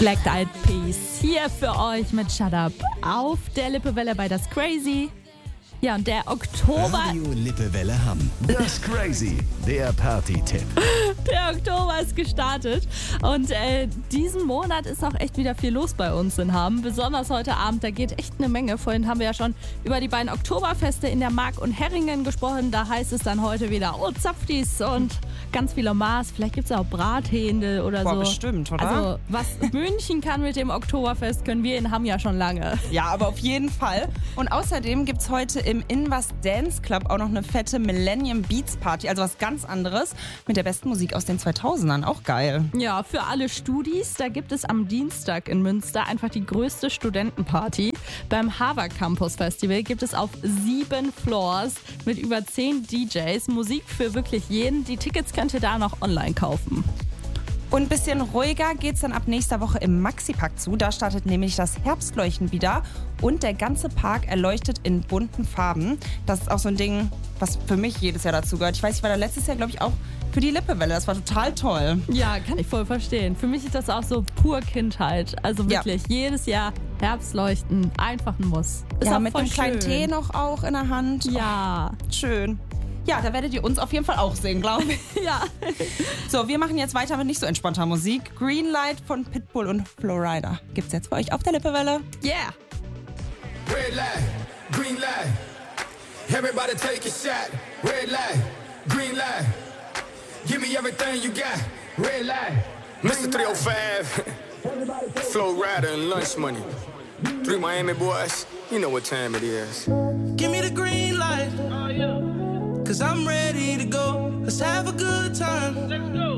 Black Eyed Peas hier für euch mit Shut Up auf der Lippewelle bei Das Crazy. Ja, und der Oktober... Radio Lippewelle Hamm. Das Crazy, der Party-Tipp. Der Oktober ist gestartet und diesen Monat ist auch echt wieder viel los bei uns in Hamm. Besonders heute Abend, da geht echt eine Menge. Vorhin haben wir ja schon über die beiden Oktoberfeste in der Mark und Herringen gesprochen. Da heißt es dann heute wieder, oh Zapftis und ganz viele Maß. Vielleicht gibt es auch Brathändel oder so. Bestimmt, oder? Also was München kann mit dem Oktoberfest, können wir in Hamm ja schon lange. Ja, aber auf jeden Fall. Und außerdem gibt es heute im Inwas Dance Club auch noch eine fette Millennium Beats Party, also was ganz anderes, mit der besten Musik aus den 2000ern. Auch geil. Ja, für alle Studis, da gibt es am Dienstag in Münster einfach die größte Studentenparty. Beim Harvard Campus Festival gibt es auf 7 Floors mit über 10 DJs Musik für wirklich jeden. Die Tickets könnt ihr da noch online kaufen. Und ein bisschen ruhiger geht's dann ab nächster Woche im Maxi-Park zu. Da startet nämlich das Herbstleuchten wieder und der ganze Park erleuchtet in bunten Farben. Das ist auch so ein Ding, was für mich jedes Jahr dazu gehört. Ich weiß, ich war da letztes Jahr, glaube ich, auch für die Lippewelle. Das war total toll. Ja, kann ich voll verstehen. Für mich ist das auch so pur Kindheit. Also wirklich, jedes Jahr Herbstleuchten, einfach ein Muss. Ist Ja, auch mit voll einem kleinen schön. Tee noch auch in der Hand. Ja, Schön. Ja, da werdet ihr uns auf jeden Fall auch sehen, glaube ich. ja. So, wir machen jetzt weiter mit nicht so entspannter Musik. Greenlight von Pitbull und Flowrider gibt's jetzt für euch auf der Lippewelle. Yeah. Red light, green light. Everybody take a shot. Red light, green light. Give me everything you got. Red light. Mr. 305, Flow Rider and Lunch Money. 3 Miami boys, you know what time it is. Give me the green light, cause I'm ready to go. Let's have a good time.